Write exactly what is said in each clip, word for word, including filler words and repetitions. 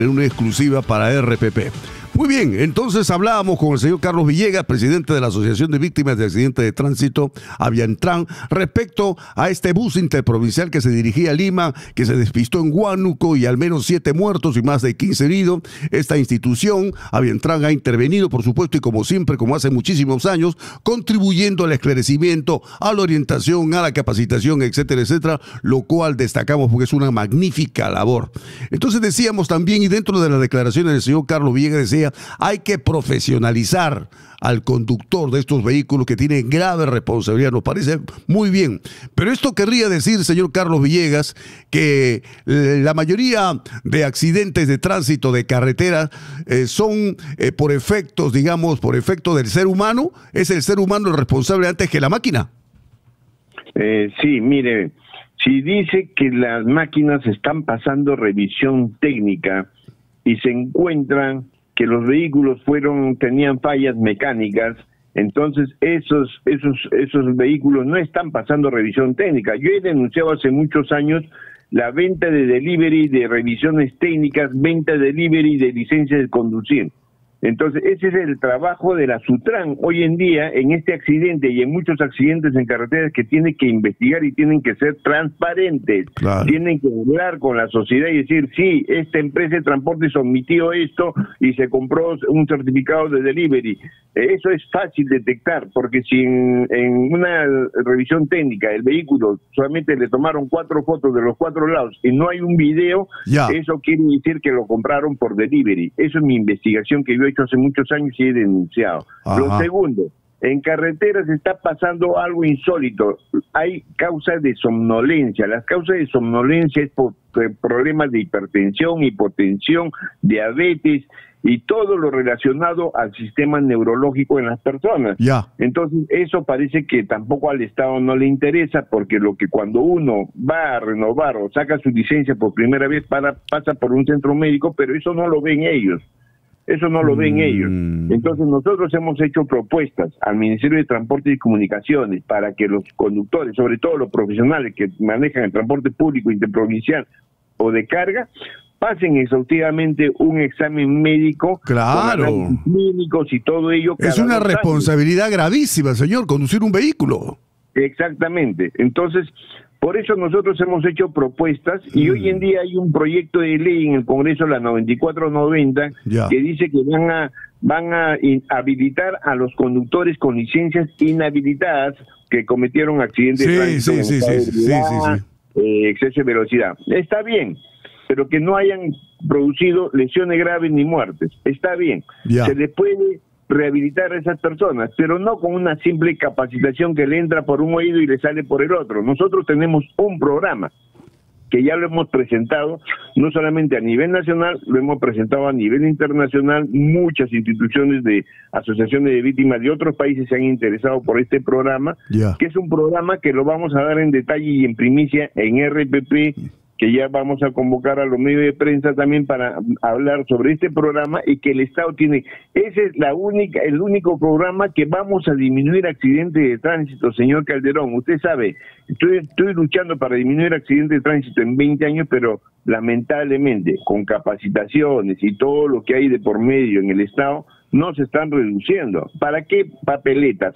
en una exclusiva para R P P. Muy bien, entonces hablábamos con el señor Carlos Villegas, presidente de la Asociación de Víctimas de Accidentes de Tránsito, Aviantran, respecto a este bus interprovincial que se dirigía a Lima, que se despistó en Huánuco y al menos siete muertos y más de quince heridos. Esta institución, Aviantran, ha intervenido, por supuesto, y como siempre, como hace muchísimos años, contribuyendo al esclarecimiento, a la orientación, a la capacitación, etcétera, etcétera, lo cual destacamos porque es una magnífica labor. Entonces decíamos también, y dentro de las declaraciones del señor Carlos Villegas decía, hay que profesionalizar al conductor de estos vehículos que tiene grave responsabilidad. Nos parece muy bien. Pero esto querría decir, señor Carlos Villegas, que la mayoría de accidentes de tránsito de carretera eh, son eh, por efectos, digamos, por efecto del ser humano. ¿Es el ser humano el responsable antes que la máquina? Eh, sí, mire, si dice que las máquinas están pasando revisión técnica y se encuentran que los vehículos fueron tenían fallas mecánicas, entonces esos esos esos vehículos no están pasando revisión técnica. Yo he denunciado hace muchos años la venta de delivery de revisiones técnicas, venta de delivery de licencias de conducir. Entonces ese es el trabajo de la SUTRAN hoy en día en este accidente y en muchos accidentes en carreteras, que tienen que investigar y tienen que ser transparentes. Claro. Tienen que hablar con la sociedad y decir, sí, esta empresa de transporte sometió esto y se compró un certificado de delivery. Eso es fácil detectar, porque si en, en una revisión técnica el vehículo solamente le tomaron cuatro fotos de los cuatro lados y no hay un video, ya. Eso quiere decir que lo compraron por delivery. Eso es mi investigación que yo he hecho hace muchos años y he denunciado. Ajá. Lo segundo, en carreteras está pasando algo insólito. Hay causas de somnolencia. Las causas de somnolencia es por problemas de hipertensión, hipotensión, diabetes y todo lo relacionado al sistema neurológico en las personas. Ya. Entonces, eso parece que tampoco al Estado no le interesa, porque lo que cuando uno va a renovar o saca su licencia por primera vez para, pasa por un centro médico, pero eso no lo ven ellos. Eso no lo ven mm. ellos. Entonces nosotros hemos hecho propuestas al Ministerio de Transporte y Comunicaciones para que los conductores, sobre todo los profesionales que manejan el transporte público interprovincial o de carga, pasen exhaustivamente un examen médico, claro, con clínicos y todo ello. Es una responsabilidad años. gravísima, señor, conducir un vehículo. Exactamente. Entonces, por eso nosotros hemos hecho propuestas y mm. hoy en día hay un proyecto de ley en el Congreso, la noventa y cuatro noventa, ya. que dice que van a van a habilitar a los conductores con licencias inhabilitadas que cometieron accidentes sí, de tránsito, sí, sí, sí, sí, sí, sí. Eh, exceso de velocidad. Está bien, pero que no hayan producido lesiones graves ni muertes. Está bien. Ya. Se les puede rehabilitar a esas personas, pero no con una simple capacitación que le entra por un oído y le sale por el otro. Nosotros tenemos un programa que ya lo hemos presentado, no solamente a nivel nacional, lo hemos presentado a nivel internacional. Muchas instituciones de asociaciones de víctimas de otros países se han interesado por este programa, yeah. que es un programa que lo vamos a dar en detalle y en primicia en R P P, que ya vamos a convocar a los medios de prensa también para hablar sobre este programa, y que el Estado tiene. Ese es la única, el único programa que vamos a disminuir accidentes de tránsito, señor Calderón. Usted sabe, estoy, estoy luchando para disminuir accidentes de tránsito en veinte años, pero lamentablemente con capacitaciones y todo lo que hay de por medio en el Estado, no se están reduciendo. ¿Para qué papeletas?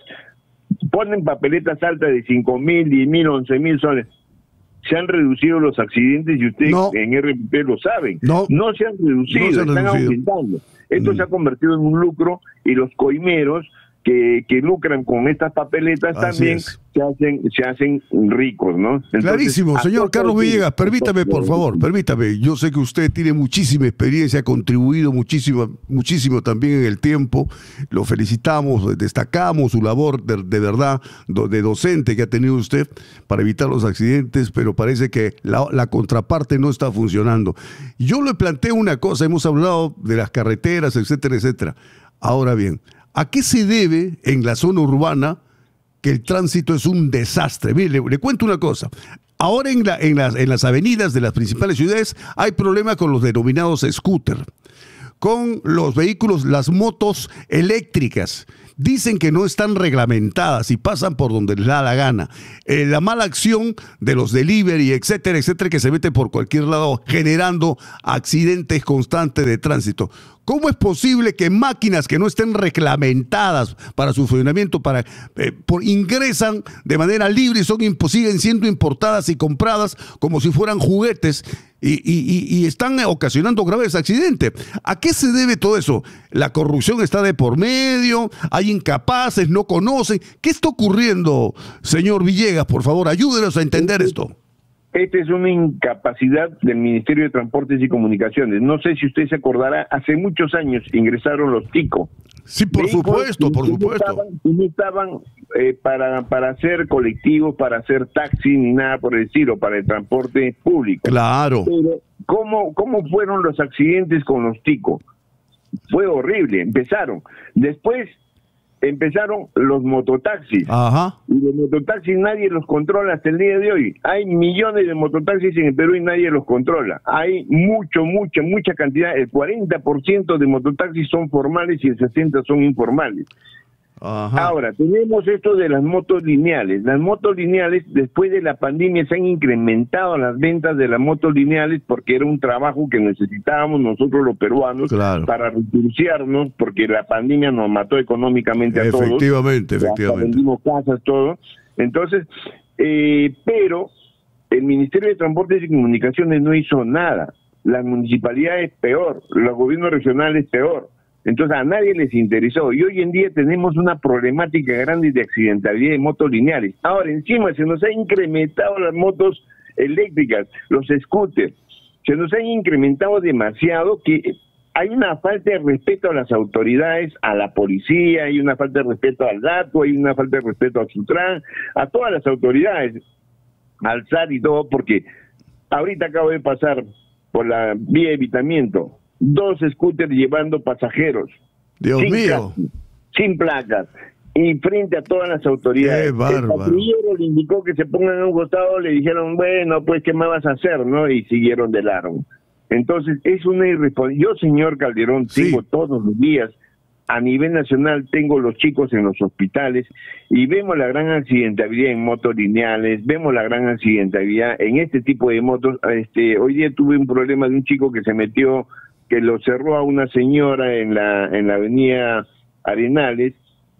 Ponen papeletas altas de cinco mil, diez mil, once mil soles. Se han reducido los accidentes y ustedes no. en R P P lo saben. No, no se han reducido, no se han están reducido. aumentando. Esto mm. se ha convertido en un lucro, y los coimeros que, que lucran con estas papeletas Así también se hacen, se hacen ricos, ¿no? Entonces, clarísimo, señor Carlos Villegas, permítame, por favor, permítame. Yo sé que usted tiene muchísima experiencia, ha contribuido muchísimo, muchísimo también en el tiempo. Lo felicitamos, destacamos su labor de, de verdad, de docente que ha tenido usted para evitar los accidentes, pero parece que la, la contraparte no está funcionando. Yo le planteo una cosa, hemos hablado de las carreteras, etcétera, etcétera. Ahora bien, ¿a qué se debe en la zona urbana que el tránsito es un desastre? Mire, le, le cuento una cosa. Ahora en, la, en, las, en las avenidas de las principales ciudades hay problemas con los denominados scooters. con los vehículos, las motos eléctricas. Dicen que no están reglamentadas y pasan por donde les da la gana. Eh, la mala acción de los delivery, etcétera, etcétera, que se mete por cualquier lado generando accidentes constantes de tránsito. ¿Cómo es posible que máquinas que no estén reglamentadas para su funcionamiento, para, eh, por, ingresan de manera libre y son, siguen siendo importadas y compradas como si fueran juguetes y, y, y están ocasionando graves accidentes? ¿A qué se debe todo eso? ¿La corrupción está de por medio? ¿Hay incapaces? ¿No conocen? ¿Qué está ocurriendo, señor Villegas? Por favor, ayúdenos a entender esto. Esta es una incapacidad del Ministerio de Transportes y Comunicaciones. No sé si usted se acordará, hace muchos años ingresaron los TICO. Sí, por supuesto, por supuesto. No estaban eh, para, para hacer colectivos, para hacer taxi, ni nada por el estilo, para el transporte público. Claro. Pero, ¿cómo, cómo fueron los accidentes con los TICO? Fue horrible, empezaron. Después empezaron los mototaxis. Ajá. Y los mototaxis nadie los controla hasta el día de hoy. Hay millones de mototaxis en el Perú y nadie los controla. Hay mucho, mucha, mucha cantidad. El cuarenta por ciento de mototaxis son formales y el sesenta por ciento son informales. Ajá. Ahora, tenemos esto de las motos lineales. Las motos lineales, después de la pandemia, se han incrementado las ventas de las motos lineales porque era un trabajo que necesitábamos nosotros los peruanos, claro, para refugiarnos, porque la pandemia nos mató económicamente a todos. Efectivamente, efectivamente. Vendimos casas, todo. Entonces, eh, pero el Ministerio de Transportes y Comunicaciones no hizo nada. Las municipalidades peor, los gobiernos regionales peor. Entonces a nadie les interesó y hoy en día tenemos una problemática grande de accidentalidad de motos lineales. Ahora encima se nos ha incrementado las motos eléctricas, los scooters, se nos han incrementado demasiado que hay una falta de respeto a las autoridades, a la policía, hay una falta de respeto al dato, hay una falta de respeto a Sutran, a todas las autoridades, al S A R y todo, porque ahorita acabo de pasar por la vía de evitamiento, dos scooters llevando pasajeros. Dios sin mío. Casco, sin placas. Y frente a todas las autoridades. Qué bárbaro. El patrullero le indicó que se pongan a un costado, le dijeron, bueno, pues, ¿qué más vas a hacer? ¿No? Y siguieron de largo. Entonces, es una irresponsabilidad. Yo, señor Calderón, Sí. tengo todos los días, a nivel nacional, tengo los chicos en los hospitales y vemos la gran accidentabilidad en motos lineales, vemos la gran accidentabilidad en este tipo de motos. Este, hoy día tuve un problema de un chico que se metió, que lo cerró a una señora en la en la avenida Arenales.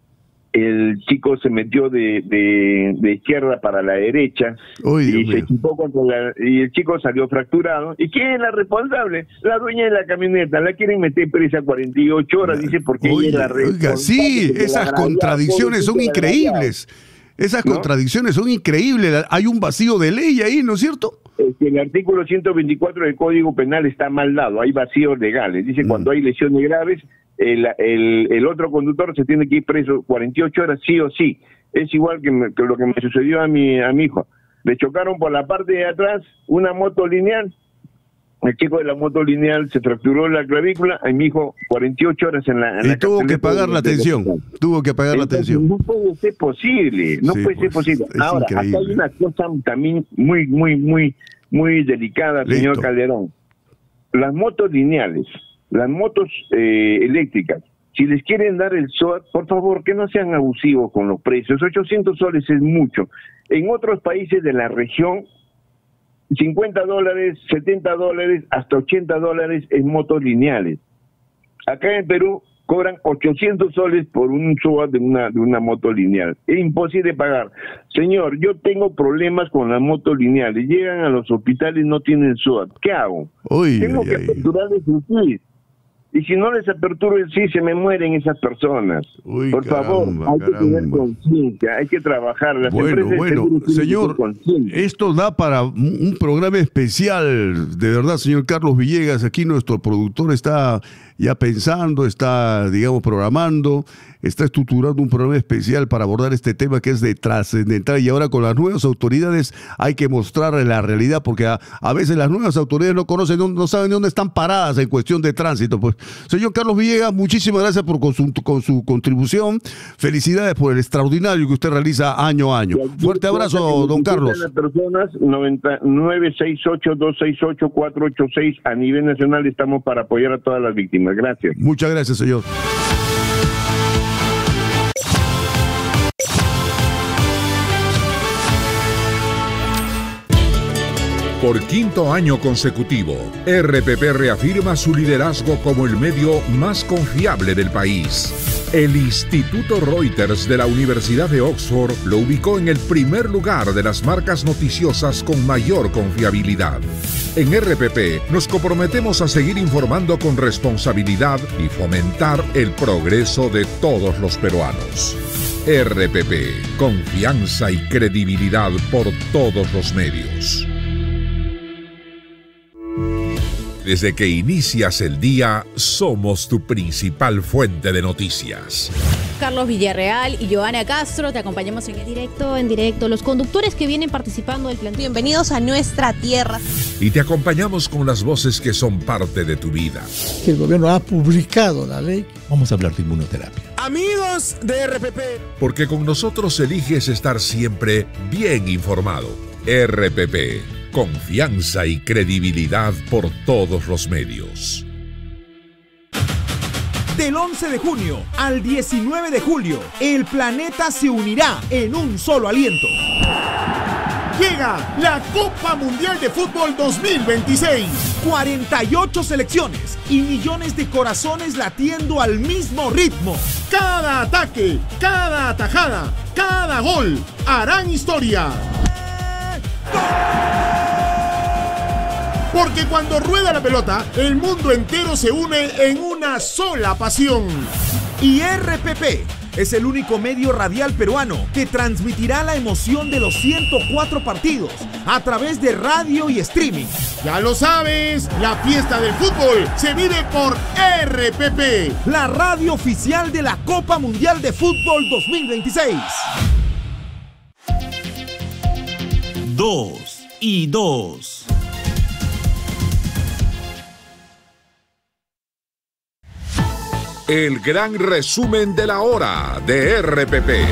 El chico se metió de, de, de izquierda para la derecha. Uy, y Dios se mío. chocó contra la, y el chico salió fracturado. ¿Y quién es la responsable? La dueña de la camioneta. La quieren meter presa cuarenta y ocho horas, dice, porque Oye, ella es la responsable. oiga, sí, que la esas agravió, contradicciones son pobrecita, la agravió. increíbles. Esas ¿No? contradicciones son increíbles. Hay un vacío de ley ahí, ¿no es cierto? Este, el artículo ciento veinticuatro del Código Penal está mal dado, hay vacíos legales. Dice, Mm. cuando hay lesiones graves, el, el, el otro conductor se tiene que ir preso cuarenta y ocho horas sí o sí. Es igual que, me- que lo que me sucedió a mi, a mi hijo. Le chocaron por la parte de atrás una moto lineal. El chico de la moto lineal se fracturó la clavícula, a mi hijo cuarenta y ocho horas en la... en Y la tuvo que carceleta pagar de- la de- atención. Tuvo que pagar la Entonces, atención. no puede ser posible, no Sí, puede ser pues, posible. es Ahora, acá hay increíble. una cosa también muy, muy, muy, muy delicada, señor Listo. Calderón. Las motos lineales, las motos eh, eléctricas, si les quieren dar el S O A T, por favor, que no sean abusivos con los precios. ochocientos soles es mucho. En otros países de la región, cincuenta dólares, setenta dólares, hasta ochenta dólares en motos lineales. Acá en Perú cobran ochocientos soles por un S O A T de una, de una moto lineal. Es imposible pagar. Señor, yo tengo problemas con las motos lineales. Llegan a los hospitales y no tienen S O A T. ¿Qué hago? Uy, Tengo ay, que ay. aperturarles el S I S. Y si no les aperturo el S I S, se me mueren esas personas. Uy, Por favor, caramba, hay que tener caramba. conciencia, hay que trabajar. Las Bueno, empresas de bueno, seguro tienen que señor, ser conscientes. esto da para un un programa especial, de verdad, señor Carlos Villegas. Aquí nuestro productor está ya pensando, está, digamos, programando, está estructurando un programa especial para abordar este tema que es de trascendental. Y ahora con las nuevas autoridades hay que mostrarle la realidad, porque a, a veces las nuevas autoridades no conocen, no, no saben de dónde están paradas en cuestión de tránsito. Pues Señor Carlos Villegas, muchísimas gracias por con su, con su contribución. Felicidades por el extraordinario que usted realiza año a año. Fuerte abrazo, don Carlos. Las personas nueve seis ocho, dos seis ocho, cuatro ocho seis a nivel nacional estamos para apoyar a todas las víctimas. Gracias. Muchas gracias, señor. Por quinto año consecutivo, R P P reafirma su liderazgo como el medio más confiable del país. El Instituto Reuters de la Universidad de Oxford lo ubicó en el primer lugar de las marcas noticiosas con mayor confiabilidad. En R P P nos comprometemos a seguir informando con responsabilidad y fomentar el progreso de todos los peruanos. R P P, confianza y credibilidad por todos los medios. Desde que inicias el día, somos tu principal fuente de noticias. Carlos Villarreal y Joana Castro, te acompañamos en el directo, en directo. Los conductores que vienen participando del plan. Bienvenidos a nuestra tierra. Y te acompañamos con las voces que son parte de tu vida. Que el gobierno ha publicado la ley. Vamos a hablar de inmunoterapia. Amigos de R P P. Porque con nosotros eliges estar siempre bien informado. R P P. Confianza y credibilidad por todos los medios. Del once de junio al diecinueve de julio, el planeta se unirá en un solo aliento. Llega la Copa Mundial de Fútbol dos mil veintiséis. cuarenta y ocho selecciones y millones de corazones latiendo al mismo ritmo. Cada ataque, cada atajada, cada gol harán historia. Porque cuando rueda la pelota, el mundo entero se une en una sola pasión. Y R P P es el único medio radial peruano que transmitirá la emoción de los ciento cuatro partidos a través de radio y streaming. Ya lo sabes, la fiesta del fútbol se vive por R P P, la radio oficial de la Copa Mundial de Fútbol dos mil veintiséis. Dos y dos. El gran resumen de la hora de R P P.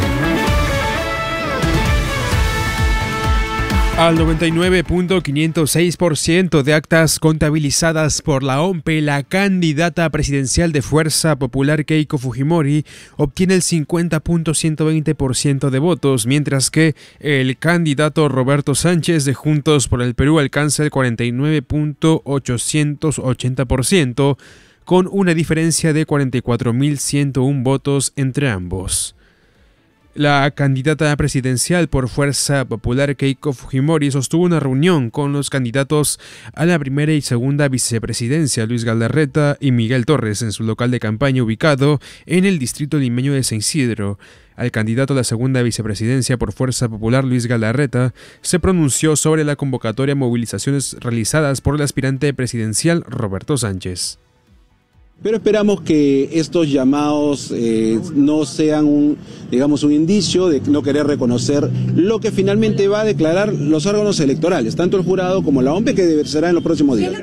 Al noventa y nueve punto quinientos seis por ciento de actas contabilizadas por la O M P E, la candidata presidencial de Fuerza Popular Keiko Fujimori obtiene el cincuenta punto ciento veinte por ciento de votos, mientras que el candidato Roberto Sánchez de Juntos por el Perú alcanza el cuarenta y nueve punto ochocientos ochenta por ciento, con una diferencia de cuarenta y cuatro mil ciento uno votos entre ambos. La candidata presidencial por Fuerza Popular Keiko Fujimori sostuvo una reunión con los candidatos a la primera y segunda vicepresidencia, Luis Galarreta y Miguel Torres, en su local de campaña ubicado en el distrito limeño de San Isidro. Al candidato a la segunda vicepresidencia por Fuerza Popular, Luis Galarreta, se pronunció sobre la convocatoria a movilizaciones realizadas por el aspirante presidencial Roberto Sánchez. Pero esperamos que estos llamados eh, no sean un, digamos, un indicio de no querer reconocer lo que finalmente va a declarar los órganos electorales, tanto el jurado como la O M P E, que será en los próximos días.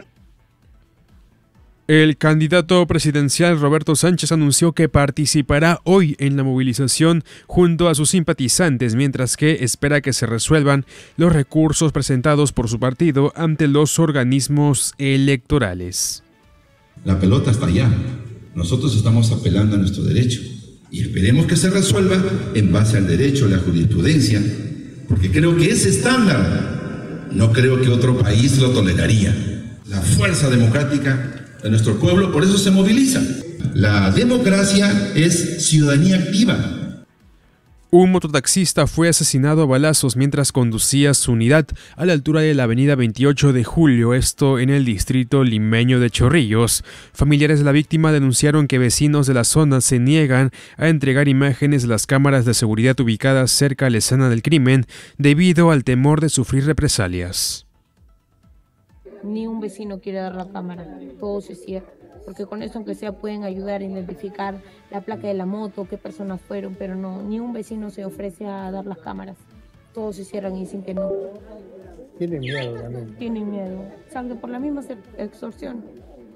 El candidato presidencial Roberto Sánchez anunció que participará hoy en la movilización junto a sus simpatizantes, mientras que espera que se resuelvan los recursos presentados por su partido ante los organismos electorales. La pelota está allá. Nosotros estamos apelando a nuestro derecho y esperemos que se resuelva en base al derecho, a la jurisprudencia, porque creo que ese estándar no creo que otro país lo toleraría. La fuerza democrática de nuestro pueblo por eso se moviliza. La democracia es ciudadanía activa. Un mototaxista fue asesinado a balazos mientras conducía su unidad a la altura de la avenida veintiocho de julio, esto en el distrito limeño de Chorrillos. Familiares de la víctima denunciaron que vecinos de la zona se niegan a entregar imágenes de las cámaras de seguridad ubicadas cerca a la escena del crimen debido al temor de sufrir represalias. Ni un vecino quiere dar la cámara, todo se cierra. Porque con eso, aunque sea, pueden ayudar a identificar la placa de la moto, qué personas fueron, pero no, ni un vecino se ofrece a dar las cámaras. Todos se cierran y dicen que no. Tienen miedo también. Tienen miedo, exacto, por la misma extorsión.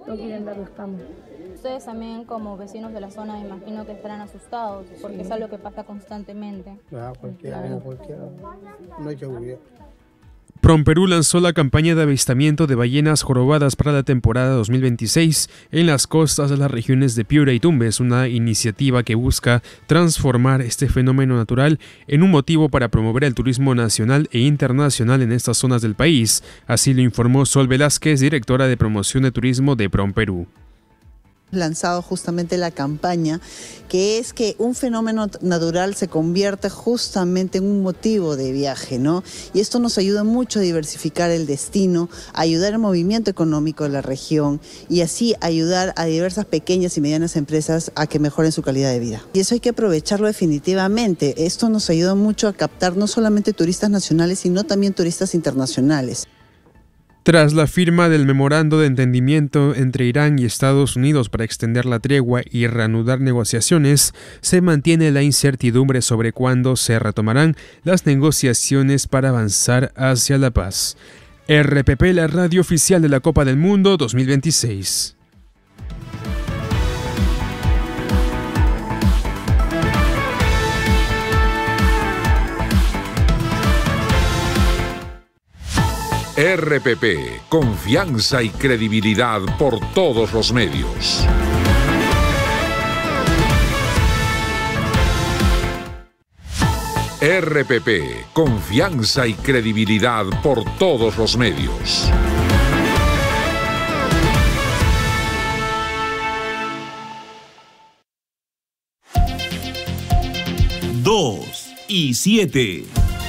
no quieren darles cama. Ustedes también como vecinos de la zona me imagino que estarán asustados porque sí. Es algo que pasa constantemente. Ah, cualquier año, cualquier no hay que huir. PROMPERÚ lanzó la campaña de avistamiento de ballenas jorobadas para la temporada dos mil veintiséis en las costas de las regiones de Piura y Tumbes, una iniciativa que busca transformar este fenómeno natural en un motivo para promover el turismo nacional e internacional en estas zonas del país. Así lo informó Sol Velázquez, directora de promoción de turismo de PROMPERÚ. Lanzado justamente la campaña, que es que un fenómeno natural se convierte justamente en un motivo de viaje, ¿no? Y esto nos ayuda mucho a diversificar el destino, a ayudar al movimiento económico de la región y así ayudar a diversas pequeñas y medianas empresas a que mejoren su calidad de vida. Y eso hay que aprovecharlo definitivamente. Esto nos ayuda mucho a captar no solamente turistas nacionales, sino también turistas internacionales. Tras la firma del memorando de entendimiento entre Irán y Estados Unidos para extender la tregua y reanudar negociaciones, se mantiene la incertidumbre sobre cuándo se retomarán las negociaciones para avanzar hacia la paz. R P P, la radio oficial de la Copa del Mundo dos mil veintiséis. R P P, confianza y credibilidad por todos los medios. R P P, confianza y credibilidad por todos los medios. Dos y siete.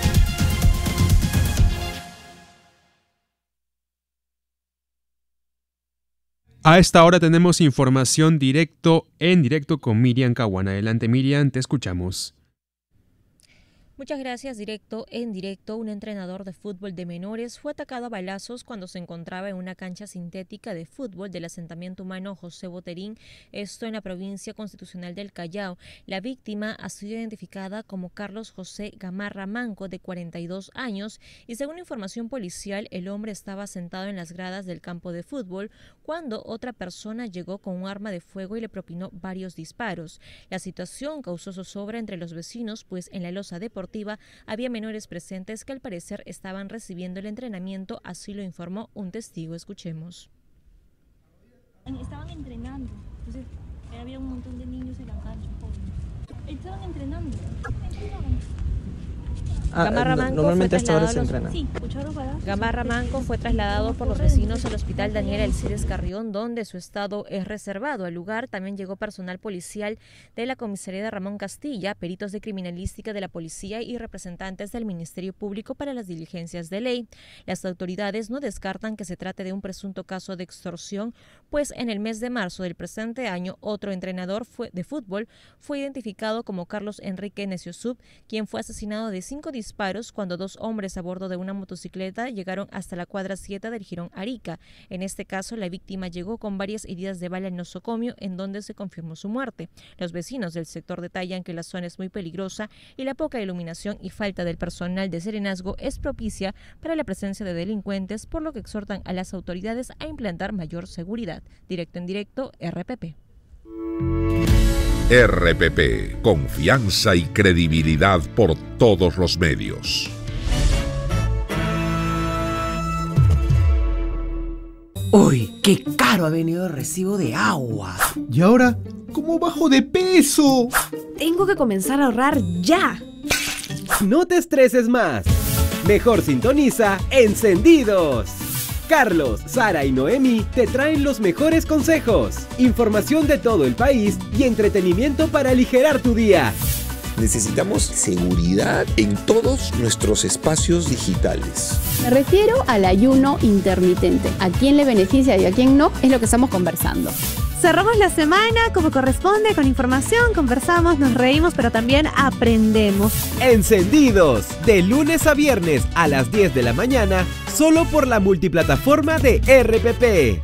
A esta hora tenemos información directo en directo con Miriam Caguán. Adelante, Miriam, te escuchamos. Muchas gracias. Directo en directo, un entrenador de fútbol de menores fue atacado a balazos cuando se encontraba en una cancha sintética de fútbol del asentamiento humano José Boterín, esto en la provincia constitucional del Callao. La víctima ha sido identificada como Carlos José Gamarra Manco, de cuarenta y dos años, y según información policial, el hombre estaba sentado en las gradas del campo de fútbol cuando otra persona llegó con un arma de fuego y le propinó varios disparos. La situación causó zozobra entre los vecinos, pues en la losa deportiva había menores presentes que al parecer estaban recibiendo el entrenamiento, así lo informó un testigo. Escuchemos. Estaban entrenando, entonces había un montón de niños en la cancha, jóvenes. Estaban entrenando. Ah, Gamarra Manco normalmente hasta ahora se entrena. Sí, Gamarra Manco fue trasladado por los vecinos al hospital Daniel Alcides Carrión, donde su estado es reservado. Al lugar también llegó personal policial de la comisaría de Ramón Castilla, peritos de criminalística de la policía y representantes del Ministerio Público para las diligencias de ley. Las autoridades no descartan que se trate de un presunto caso de extorsión, pues en el mes de marzo del presente año otro entrenador fue de fútbol fue identificado como Carlos Enrique Neciosub, quien fue asesinado de cinco disparos cuando dos hombres a bordo de una motocicleta llegaron hasta la cuadra siete del Jirón Arica. En este caso, la víctima llegó con varias heridas de bala en nosocomio, en donde se confirmó su muerte. Los vecinos del sector detallan que la zona es muy peligrosa y la poca iluminación y falta del personal de serenazgo es propicia para la presencia de delincuentes, por lo que exhortan a las autoridades a implantar mayor seguridad. Directo en directo, R P P. R P P, confianza y credibilidad por todos los medios. ¡Uy, qué caro ha venido el recibo de agua! ¿Y ahora cómo bajo de peso? Tengo que comenzar a ahorrar ya. No te estreses más. Mejor sintoniza Encendidos. Carlos, Sara y Noemi te traen los mejores consejos, información de todo el país y entretenimiento para aligerar tu día. Necesitamos seguridad en todos nuestros espacios digitales. Me refiero al ayuno intermitente. ¿A quién le beneficia y a quién no? Es lo que estamos conversando. Cerramos la semana como corresponde, con información, conversamos, nos reímos, pero también aprendemos. Encendidos, de lunes a viernes a las diez de la mañana, solo por la multiplataforma de R P P.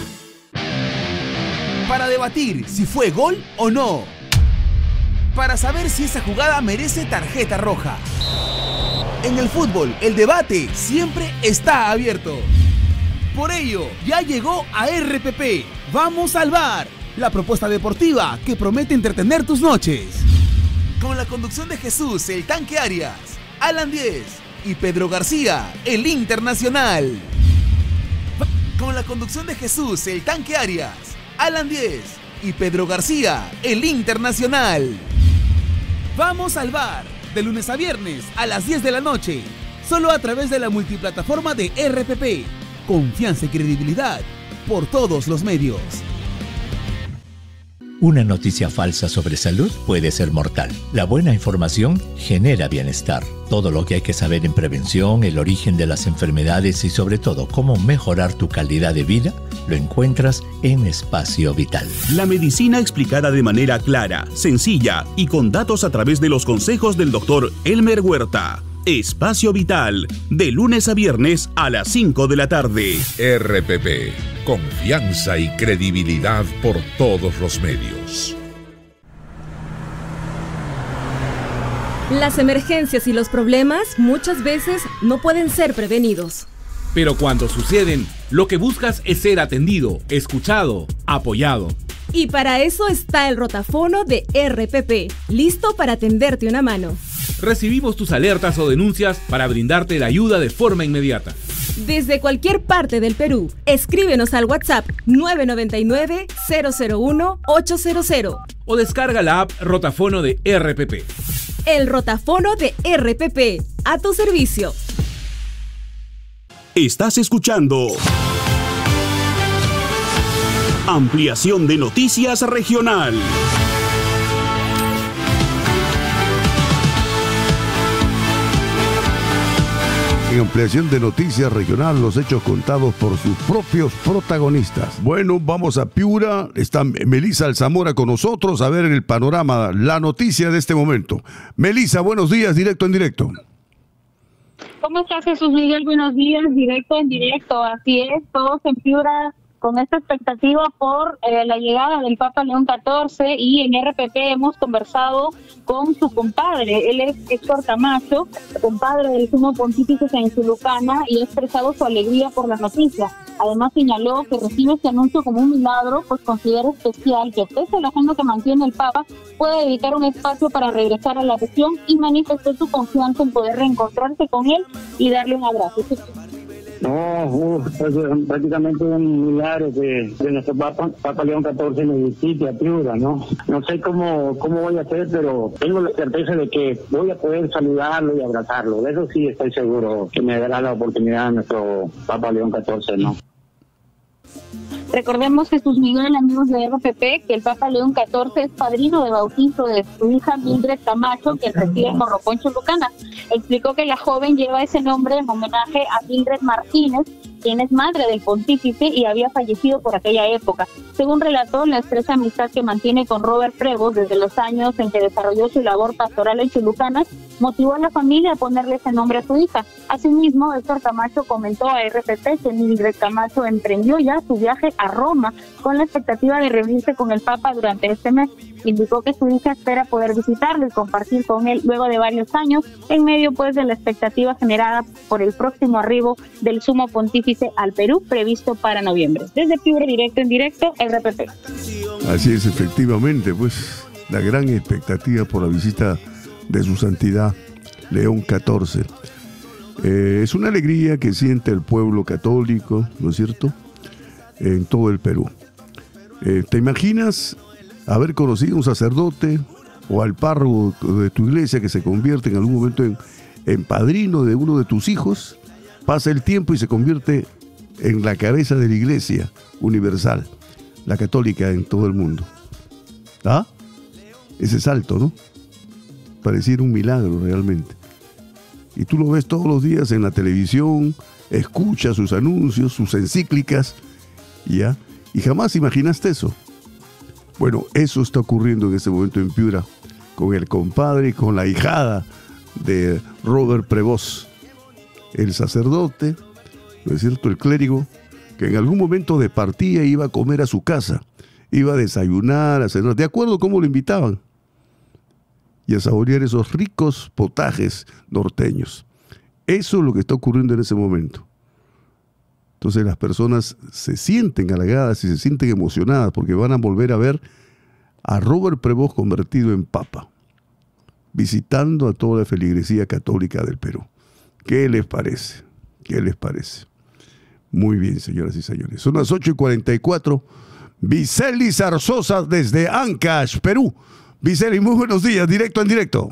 Para debatir si fue gol o no. Para saber si esa jugada merece tarjeta roja. En el fútbol, el debate siempre está abierto. Por ello, ya llegó a R P P, Vamos al bar, la propuesta deportiva que promete entretener tus noches. Con la conducción de Jesús, el Tanque Arias, Alan Diez y Pedro García, el Internacional. Con la conducción de Jesús, el Tanque Arias, Alan Diez y Pedro García, el Internacional. Vamos al bar, de lunes a viernes a las diez de la noche, solo a través de la multiplataforma de R P P. Confianza y credibilidad por todos los medios. Una noticia falsa sobre salud puede ser mortal. La buena información genera bienestar. Todo lo que hay que saber en prevención, el origen de las enfermedades y sobre todo cómo mejorar tu calidad de vida, lo encuentras en Espacio Vital. La medicina explicada de manera clara, sencilla y con datos a través de los consejos del doctor Elmer Huerta. Espacio Vital, de lunes a viernes a las cinco de la tarde. R P P, confianza y credibilidad por todos los medios. Las emergencias y los problemas muchas veces no pueden ser prevenidos. Pero cuando suceden, lo que buscas es ser atendido, escuchado, apoyado. Y para eso está el rotafono de R P P, listo para tenderte una mano. Recibimos tus alertas o denuncias para brindarte la ayuda de forma inmediata. Desde cualquier parte del Perú, escríbenos al WhatsApp nueve nueve nueve, cero cero uno, ocho cero cero. O descarga la app Rotafono de R P P. El rotafono de R P P, a tu servicio. Estás escuchando Ampliación de Noticias Regional. En Ampliación de Noticias Regional, los hechos contados por sus propios protagonistas. Bueno, vamos a Piura. Está Melisa Alzamora con nosotros a ver el panorama, la noticia de este momento. Melisa, buenos días, directo en directo. ¿Cómo estás, Jesús Miguel? Buenos días, directo en directo. Así es, todos en Piura con esta expectativa por eh, la llegada del Papa León catorce, y en R P P hemos conversado con su compadre. Él es Héctor Camacho, compadre del sumo pontífice en Chulucana, y ha expresado su alegría por la noticia. Además señaló que recibe este anuncio como un milagro, pues considera especial que pese a la agenda que mantiene el Papa, puede dedicar un espacio para regresar a la región, y manifestó su confianza en poder reencontrarse con él y darle un abrazo. No, uh, pues, prácticamente un milagro que, que nuestro Papa, Papa León catorce me visite a Piura, ¿no? No sé cómo, cómo voy a hacer, pero tengo la certeza de que voy a poder saludarlo y abrazarlo. De eso sí estoy seguro, que me dará la oportunidad a nuestro Papa León catorce, ¿no? Recordemos, Jesús Miguel, amigos de R P P, que el Papa León catorce es padrino de bautizo de su hija Mildred Camacho, que reside en Morropón, Chulucana. Explicó que la joven lleva ese nombre en homenaje a Mildred Martínez, quien es madre del pontífice y había fallecido por aquella época. Según relató, la estrecha amistad que mantiene con Robert Prevost desde los años en que desarrolló su labor pastoral en Chulucana motivó a la familia a ponerle ese nombre a su hija. Asimismo, Héctor Camacho comentó a R P P que Mildred Camacho emprendió ya su viaje a Roma con la expectativa de reunirse con el Papa durante este mes. Indicó que su hija espera poder visitarlo y compartir con él luego de varios años, en medio pues de la expectativa generada por el próximo arribo del sumo pontífice al Perú, previsto para noviembre. Desde Piura, directo en directo, R P P. Así es, efectivamente, pues la gran expectativa por la visita de su santidad León catorce. Eh, es una alegría que siente el pueblo católico, ¿no es cierto?, en todo el Perú. Eh, ¿Te imaginas haber conocido a un sacerdote o al párroco de tu iglesia que se convierte en algún momento en, en padrino de uno de tus hijos? Pasa el tiempo y se convierte en la cabeza de la iglesia universal, la católica en todo el mundo. ¿Ah? Ese salto, ¿no? Pareciera un milagro realmente. Y tú lo ves todos los días en la televisión, escuchas sus anuncios, sus encíclicas, ¿ya? Y jamás imaginaste eso. Bueno, eso está ocurriendo en este momento en Piura, con el compadre y con la hijada de Robert Prevost, el sacerdote, ¿no es cierto?, el clérigo, que en algún momento de partida iba a comer a su casa, iba a desayunar, a cenar, de acuerdo a cómo lo invitaban, y a saborear esos ricos potajes norteños. Eso es lo que está ocurriendo en ese momento. Entonces las personas se sienten halagadas y se sienten emocionadas porque van a volver a ver a Robert Prevost convertido en papa, visitando a toda la feligresía católica del Perú. ¿Qué les parece? ¿Qué les parece? Muy bien, señoras y señores. Son las ocho y cuarenta y cuatro. Viceli Zarzosa desde Ancash, Perú. Viceli, muy buenos días, directo en directo.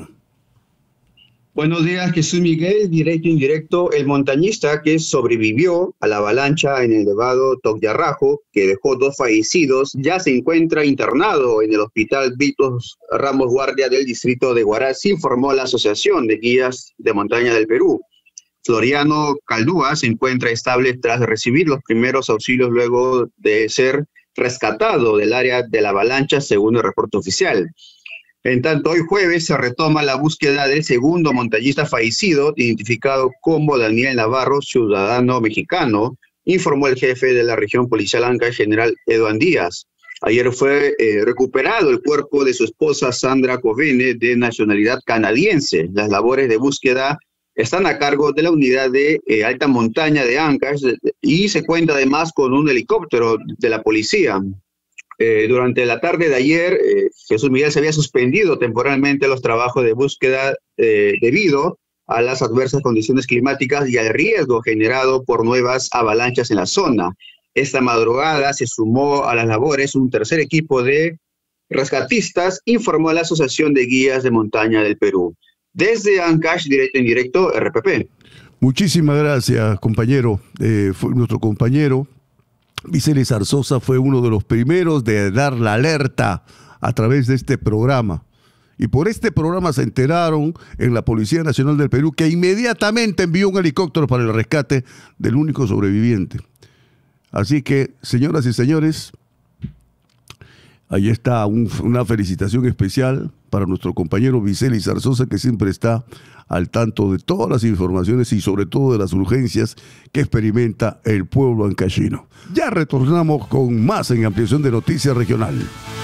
Buenos días, Jesús Miguel, directo en directo. El montañista que sobrevivió a la avalancha en el Nevado Togyarrajo, que dejó dos fallecidos, ya se encuentra internado en el Hospital Vitos Ramos Guardia del distrito de Huaraz, informó la Asociación de Guías de Montaña del Perú. Floriano Caldúa se encuentra estable tras recibir los primeros auxilios luego de ser rescatado del área de la avalancha, según el reporte oficial. En tanto, hoy jueves se retoma la búsqueda del segundo montañista fallecido, identificado como Daniel Navarro, ciudadano mexicano, informó el jefe de la región policial Ancash, general Eduan Díaz. Ayer fue eh, recuperado el cuerpo de su esposa Sandra Covene, de nacionalidad canadiense. Las labores de búsqueda están a cargo de la unidad de eh, alta montaña de Ancash y se cuenta además con un helicóptero de la policía. Eh, durante la tarde de ayer, eh, Jesús Miguel se había suspendido temporalmente los trabajos de búsqueda eh, debido a las adversas condiciones climáticas y al riesgo generado por nuevas avalanchas en la zona. Esta madrugada se sumó a las labores un tercer equipo de rescatistas, informó la Asociación de Guías de Montaña del Perú. Desde Ancash, directo en directo, R P P. Muchísimas gracias, compañero. Eh, fue nuestro compañero Viceli Zarzosa fue uno de los primeros de dar la alerta a través de este programa. Y por este programa se enteraron en la Policía Nacional del Perú, que inmediatamente envió un helicóptero para el rescate del único sobreviviente. Así que, señoras y señores, ahí está un, una felicitación especial para nuestro compañero Viceli Zarzosa, que siempre está al tanto de todas las informaciones y sobre todo de las urgencias que experimenta el pueblo ancashino. Ya retornamos con más en Ampliación de Noticias Regional.